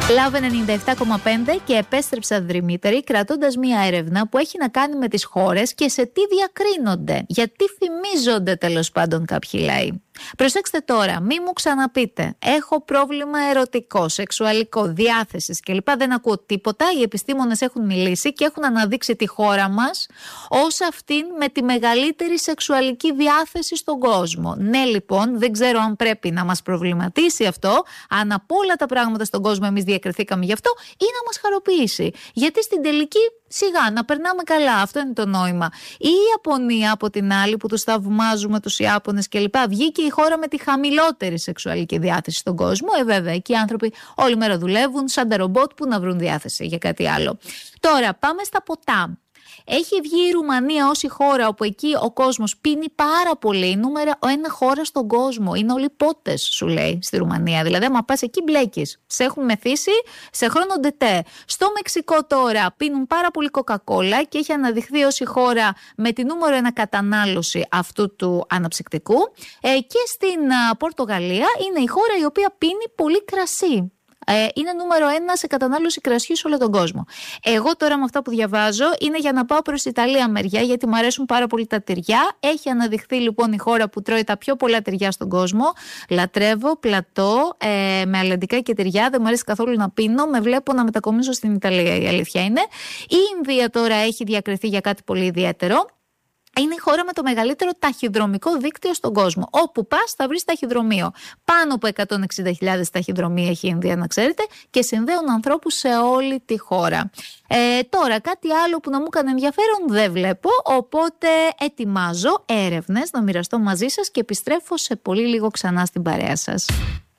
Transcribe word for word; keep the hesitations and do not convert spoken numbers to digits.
Λαβ ενενήντα επτά κόμμα πέντε και επέστρεψα Δρυμύτερη, κρατώντας μία έρευνα που έχει να κάνει με τις χώρες και σε τι διακρίνονται. Γιατί φημίζονται τέλος πάντων κάποιοι λαοί. Προσέξτε τώρα, μη μου ξαναπείτε έχω πρόβλημα ερωτικό, σεξουαλικό, διάθεσης κλπ. Δεν ακούω τίποτα. Οι επιστήμονες έχουν μιλήσει και έχουν αναδείξει τη χώρα μας ως αυτήν με τη μεγαλύτερη σεξουαλική διάθεση στον κόσμο. Ναι, λοιπόν, δεν ξέρω αν πρέπει να μας προβληματίσει αυτό, αν από όλα τα πράγματα στον κόσμο εμείς διακριθήκαμε γι' αυτό, ή να μας χαροποιήσει. Γιατί στην τελική σιγά να περνάμε καλά, αυτό είναι το νόημα. Η Ιαπωνία από την άλλη, που τους θαυμάζουμε τους Ιάπωνες κλπ., βγήκε η χώρα με τη χαμηλότερη σεξουαλική διάθεση στον κόσμο. Ε, βέβαια, εκεί οι άνθρωποι όλη μέρα δουλεύουν σαν τα ρομπότ που να βρουν διάθεση για κάτι άλλο. Τώρα, πάμε στα ποτά. Έχει βγει η Ρουμανία ως η χώρα όπου εκεί ο κόσμος πίνει πάρα πολύ. Νούμερα ένα χώρα στον κόσμο. Είναι όλοι πότες, σου λέει, στη Ρουμανία. Δηλαδή, άμα πας εκεί, μπλέκεις. Σε έχουν μεθύσει σε χρόνο ντετέ. Στο Μεξικό τώρα πίνουν πάρα πολύ κοκακόλα και έχει αναδειχθεί ως η χώρα με τη νούμερο ένα κατανάλωση αυτού του αναψυκτικού. Ε, και στην α, Πορτογαλία είναι η χώρα η οποία πίνει πολύ κρασί. Είναι νούμερο ένα σε κατανάλωση κρασιού σε όλο τον κόσμο. Εγώ τώρα με αυτά που διαβάζω είναι για να πάω προς Ιταλία μεριά, γιατί μου αρέσουν πάρα πολύ τα τυριά. Έχει αναδειχθεί λοιπόν η χώρα που τρώει τα πιο πολλά τυριά στον κόσμο. Λατρεύω, πλατώ, ε, με αλλαντικά και τυριά. Δεν μου αρέσει καθόλου να πίνω. Με βλέπω να μετακομίσω στην Ιταλία, η αλήθεια είναι. Η Ινδία τώρα έχει διακριθεί για κάτι πολύ ιδιαίτερο. Είναι η χώρα με το μεγαλύτερο ταχυδρομικό δίκτυο στον κόσμο. Όπου πας θα βρεις ταχυδρομείο. Πάνω από εκατόν εξήντα χιλιάδες ταχυδρομεία έχει η Ινδία, να ξέρετε, και συνδέουν ανθρώπους σε όλη τη χώρα. Ε, τώρα, κάτι άλλο που να μου έκανε ενδιαφέρον δεν βλέπω, οπότε ετοιμάζω έρευνες να μοιραστώ μαζί σας και επιστρέφω σε πολύ λίγο ξανά στην παρέα σας.